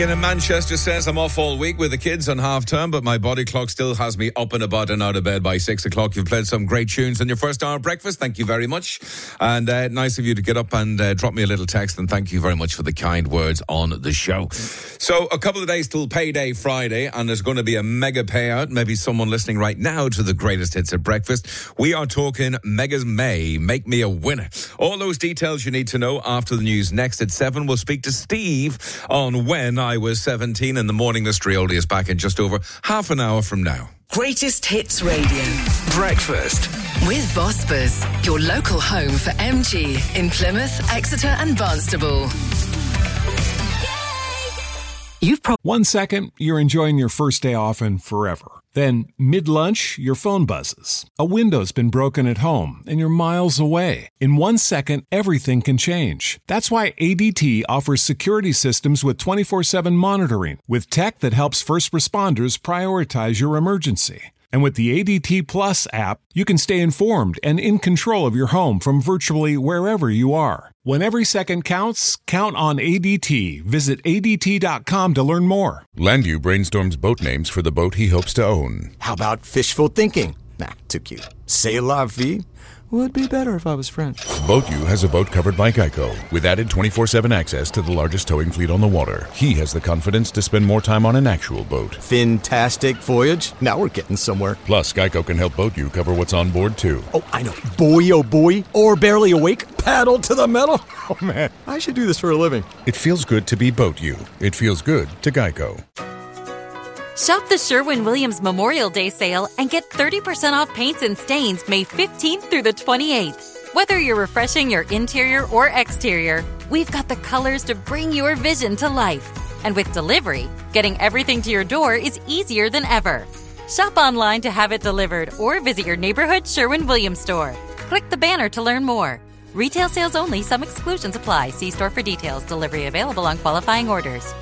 In Manchester says I'm off all week with the kids on half term, but my body clock still has me up and about and out of bed by 6 o'clock. You've played some great tunes on your first hour of breakfast. Thank you very much. And nice of you to get up and drop me a little text. And thank you very much for the kind words on the show. So a couple of days till payday Friday, and there's going to be a mega payout. Maybe someone listening right now to the greatest hits at breakfast. We are talking Megas May. Make me a winner. All those details you need to know after the news. Next at 7, we'll speak to Steve on when I was 17 in the morning. The Strioli is back in just over half an hour from now. Greatest Hits Radio. Breakfast. With Vosper's, your local home for MG in Plymouth, Exeter and Barnstable. 1 second, you're enjoying your first day off and forever. Then, mid-lunch, your phone buzzes. A window's been broken at home, and you're miles away. In 1 second, everything can change. That's why ADT offers security systems with 24/7 monitoring, with tech that helps first responders prioritize your emergency. And with the ADT Plus app, you can stay informed and in control of your home from virtually wherever you are. When every second counts, count on ADT. Visit ADT.com to learn more. Landu brainstorms boat names for the boat he hopes to own. How about fishful thinking? Nah, too cute. C'est la vie? Would be better if I was French. BoatU has a boat covered by Geico, with added 24/7 access to the largest towing fleet on the water. He has the confidence to spend more time on an actual boat. Fantastic voyage. Now we're getting somewhere. Plus, Geico can help BoatU cover what's on board, too. Oh, I know. Boy, oh boy. Or barely awake. Paddle to the metal. Oh, man. I should do this for a living. It feels good to be BoatU. It feels good to Geico. Shop the Sherwin-Williams Memorial Day sale and get 30% off paints and stains May 15th through the 28th. Whether you're refreshing your interior or exterior, we've got the colors to bring your vision to life. And with delivery, getting everything to your door is easier than ever. Shop online to have it delivered or visit your neighborhood Sherwin-Williams store. Click the banner to learn more. Retail sales only. Some exclusions apply. See store for details. Delivery available on qualifying orders.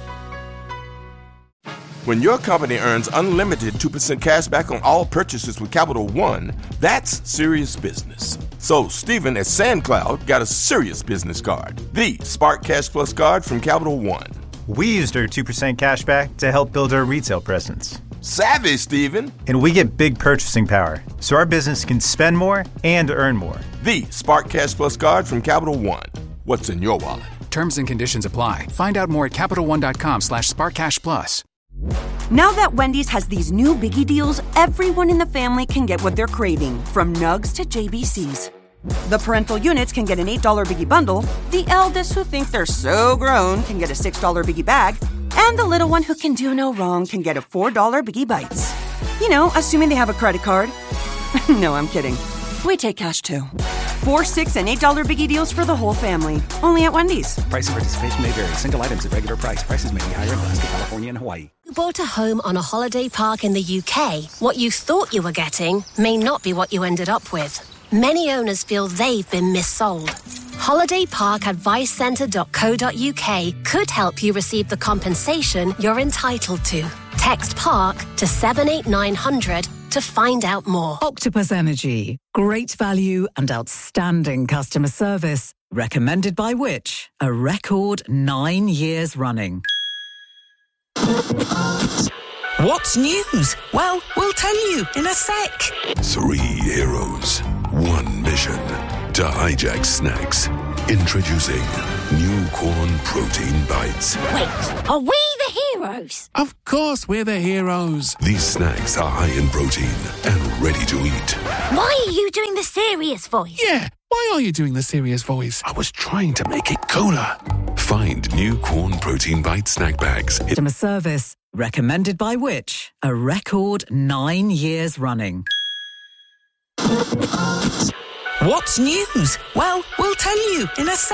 When your company earns unlimited 2% cash back on all purchases with Capital One, that's serious business. So Stephen at SandCloud got a serious business card, the Spark Cash Plus card from Capital One. We used our 2% cash back to help build our retail presence. Savvy, Stephen. And we get big purchasing power, so our business can spend more and earn more. The Spark Cash Plus card from Capital One. What's in your wallet? Terms and conditions apply. Find out more at CapitalOne.com/SparkCashPlus. Now that Wendy's has these new biggie deals, everyone in the family can get what they're craving, from nugs to JBCs. The parental units can get an $8 biggie bundle, the eldest who think they're so grown can get a $6 biggie bag, and the little one who can do no wrong can get a $4 biggie bites. You know, assuming they have a credit card. No, I'm kidding. We take cash too. 4, 6, and $8 biggie deals for the whole family. Only at Wendy's. Price and participation may vary. Single items at regular price. Prices may be higher in Alaska, California, and Hawaii. You bought a home on a holiday park in the UK. What you thought you were getting may not be what you ended up with. Many owners feel they've been missold. HolidayParkAdviceCentre.co.uk could help you receive the compensation you're entitled to. Text PARK to 78900 to find out more. Octopus Energy. Great value and outstanding customer service. Recommended by which? A record 9 years running. What's news? Well, we'll tell you in a sec. 3 heroes, 1 mission to hijack snacks. Introducing new corn protein bites. Wait, are we the heroes? Of course we're the heroes. These snacks are high in protein and ready to eat. Why are you doing the serious voice? Yeah, why are you doing the serious voice? I was trying to make it cooler. Find new corn protein bite snack bags. Customer service. Recommended by which? A record 9 years running. What's news? Well, we'll tell you in a sec.